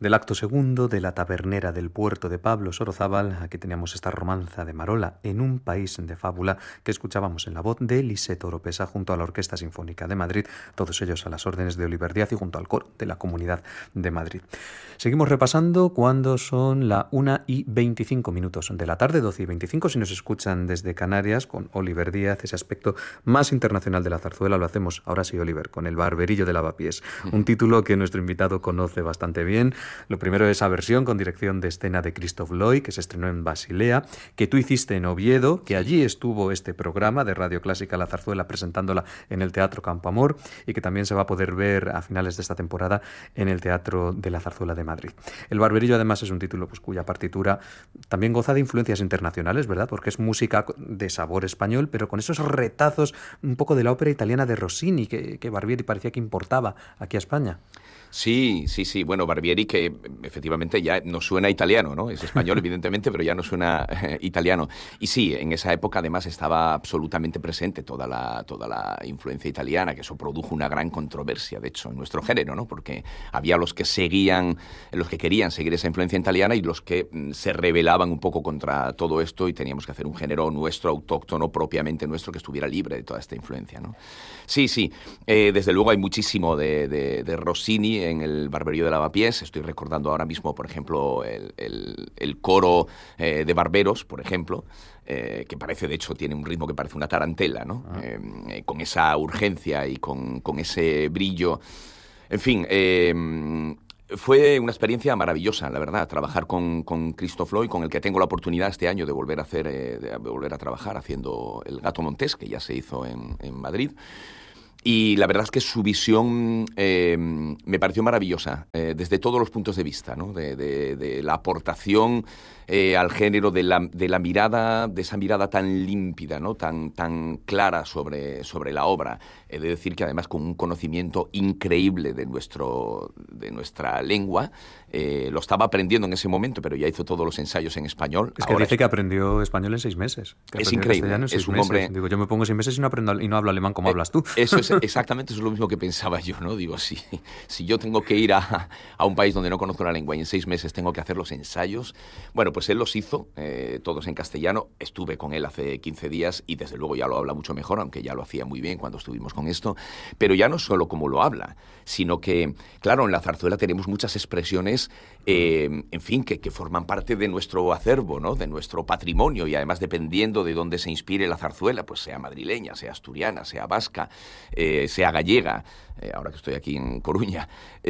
Del acto segundo de La tabernera del puerto de Pablo Sorozábal, aquí teníamos esta romanza de Marola en un país de fábula que escuchábamos en la voz de Liseto Oropesa junto a la Orquesta Sinfónica de Madrid, todos ellos a las órdenes de Oliver Díaz y junto al coro de la Comunidad de Madrid. Seguimos repasando cuando son la 1:25 de la tarde, 12:25, si nos escuchan desde Canarias, con Oliver Díaz, ese aspecto más internacional de la zarzuela. Lo hacemos, ahora sí, Oliver, con El barberillo de Lavapiés, un título que nuestro invitado conoce bastante bien. Lo primero es esa versión con dirección de escena de Christoph Loy, que se estrenó en Basilea, que tú hiciste en Oviedo, que allí estuvo este programa de Radio Clásica La Zarzuela presentándola en el Teatro Campo Amor y que también se va a poder ver a finales de esta temporada en el Teatro de la Zarzuela de Madrid. El barberillo además es un título pues, cuya partitura también goza de influencias internacionales, ¿verdad? Porque es música de sabor español, pero con esos retazos un poco de la ópera italiana de Rossini, que Barbieri parecía que importaba aquí a España. Sí. Bueno, Barbieri, que efectivamente ya no suena italiano, ¿no? Es español, evidentemente, pero ya no suena italiano. Y sí, en esa época además estaba absolutamente presente toda la influencia italiana, que eso produjo una gran controversia, de hecho, en nuestro género, ¿no? Porque había los que querían seguir esa influencia italiana y los que se rebelaban un poco contra todo esto y teníamos que hacer un género nuestro, autóctono, propiamente nuestro, que estuviera libre de toda esta influencia, ¿no? Sí. Desde luego hay muchísimo de Rossini en el barberillo de Lavapiés. Estoy recordando ahora mismo, por ejemplo, el coro de barberos, por ejemplo, que parece, de hecho, tiene un ritmo que parece una tarantela, ¿no? Con esa urgencia y con ese brillo. En fin, fue una experiencia maravillosa, la verdad, trabajar con Christoph Loy, con el que tengo la oportunidad este año de volver a trabajar haciendo El Gato Montés, que ya se hizo en Madrid. Y la verdad es que su visión me pareció maravillosa, desde todos los puntos de vista, ¿no? De la aportación al género, de la mirada, de esa mirada tan límpida, ¿no? tan clara sobre la obra. He de decir que además con un conocimiento increíble de nuestra lengua. Lo estaba aprendiendo en ese momento, pero ya hizo todos los ensayos en español. Es que dice que aprendió español en 6 meses. Es increíble. Es un hombre. Digo, yo me pongo 6 meses y no hablo alemán como hablas tú. Eso es exactamente, eso es lo mismo que pensaba yo, ¿no? Digo, si yo tengo que ir a un país donde no conozco la lengua y en 6 meses tengo que hacer los ensayos, bueno, pues él los hizo, todos en castellano. Estuve con él hace 15 días y desde luego ya lo habla mucho mejor, aunque ya lo hacía muy bien cuando estuvimos con esto. Pero ya no solo como lo habla, sino que, claro, en la zarzuela tenemos muchas expresiones, en fin, que forman parte de nuestro acervo, ¿no? De nuestro patrimonio, y además dependiendo de dónde se inspire la zarzuela, pues sea madrileña, sea asturiana, sea vasca, sea gallega, ahora que estoy aquí en Coruña,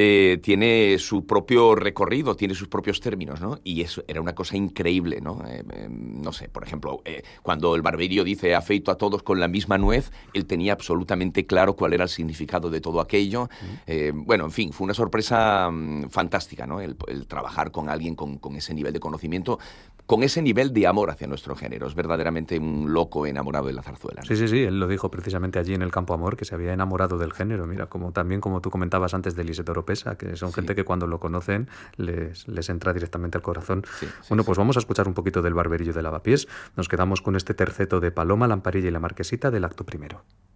tiene su propio recorrido, tiene sus propios términos, ¿no? Y eso era una cosa increíble, ¿no? No sé, por ejemplo, cuando el barberio dice afeito a todos con la misma nuez, él tenía absolutamente claro cuál era el significado de todo aquello. Bueno, en fin, fue una sorpresa fantástica, ¿no? El trabajar con alguien con ese nivel de conocimiento, con ese nivel de amor hacia nuestro género. Es verdaderamente un loco enamorado de la zarzuela, ¿no? Sí, él lo dijo precisamente allí en el Campo Amor, que se había enamorado del género. Mira, también como tú comentabas antes de Liseto Oropesa, que son gente que cuando lo conocen les entra directamente al corazón. Pues vamos a escuchar un poquito del barberillo de Lavapiés. Nos quedamos con este terceto de Paloma, Lamparilla y la Marquesita del acto primero.